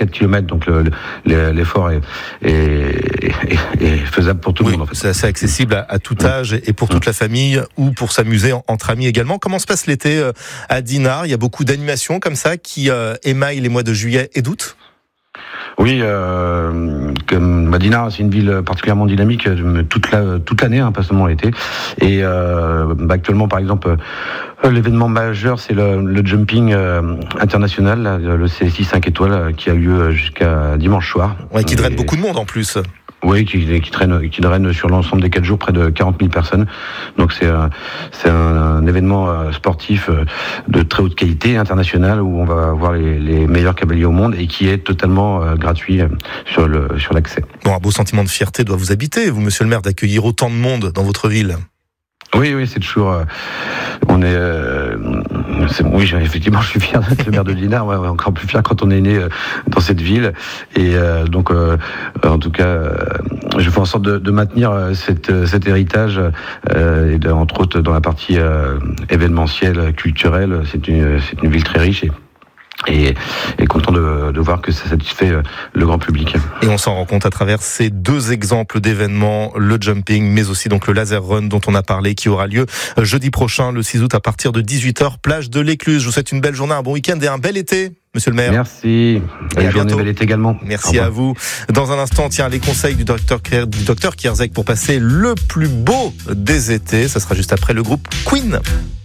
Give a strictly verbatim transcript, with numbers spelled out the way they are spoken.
quatre kilomètres, donc le, le, l'effort est, est, est, est faisable pour tout oui, le monde. En fait. C'est assez accessible à, à tout âge et pour toute la famille ou pour s'amuser entre amis également. Comment se passe l'été à Dinard ? Il y a beaucoup d'animations comme ça qui euh, émaillent les mois de juillet et d'août ? Oui, euh, comme bah, Dinard, c'est une ville particulièrement dynamique toute la, toute l'année, hein, pas seulement l'été. Et euh, bah, actuellement, par exemple, euh, l'événement majeur, c'est le, le jumping euh, international, là, le C S I cinq étoiles, qui a lieu jusqu'à dimanche soir. Ouais, qui draine et... beaucoup de monde en plus. Oui, qui, qui traîne, qui draine sur l'ensemble des quatre jours près de quarante mille personnes. Donc c'est un, c'est un, un événement sportif de très haute qualité international où on va voir les, les meilleurs cavaliers au monde et qui est totalement euh, gratuit sur le sur l'accès. Bon, un beau sentiment de fierté doit vous habiter, vous, Monsieur le maire, d'accueillir autant de monde dans votre ville. Oui, oui, c'est toujours. Euh, on est. Euh, c'est, oui, effectivement, je suis fier d'être le maire de Dinard. Ouais, encore plus fier quand on est né euh, dans cette ville. Et euh, donc, euh, en tout cas, euh, je fais en sorte de, de maintenir euh, cette, cet héritage, euh, et de, entre autres dans la partie euh, événementielle, culturelle. C'est une, c'est une ville très riche. Et, Et, et content de, de voir que ça satisfait le grand public. Et on s'en rend compte à travers ces deux exemples d'événements, le jumping, mais aussi donc le laser run dont on a parlé, qui aura lieu jeudi prochain, le six août, à partir de dix-huit heures, plage de l'Écluse. Je vous souhaite une belle journée, un bon week-end et un bel été, Monsieur le maire. Merci. Belle journée, bel été également. Merci à vous. Dans un instant, tiens, les conseils du docteur du docteur Kierzek pour passer le plus beau des étés. Ça sera juste après le groupe Queen.